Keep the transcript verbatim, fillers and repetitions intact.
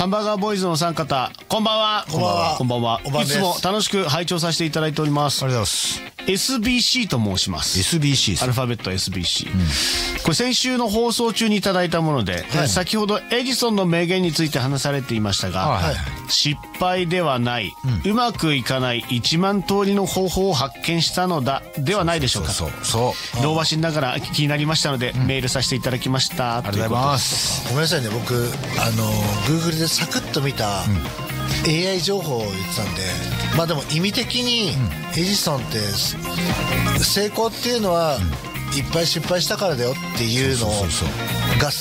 ハンバーガーボーイズのお三方、こんばんは。 こんばんは。 こんばんは。 おばんです。 いつも楽しく拝聴させていただいております。 ありがとうございます。 エスビーシー と申します。 エスビーシーアルファベット エスビーシー、うん、これ先週の放送中にいただいたもので、はい、先ほどエジソンの名言について話されていましたが、はい、失敗ではない、うん、うまくいかないいちまん通りの方法を発見したのだではないでしょうか。 そうそうそうそう、 老婆心ながら気になりましたので、うん、メールさせていただきました。 ありがとうございます。 ごめんなさいね、僕あの Google でサクッと見た、うん、エーアイ 情報を言ってたんで、まあでも意味的にエジソンって成功っていうのは、うん、いっぱい失敗したからだよっていうのが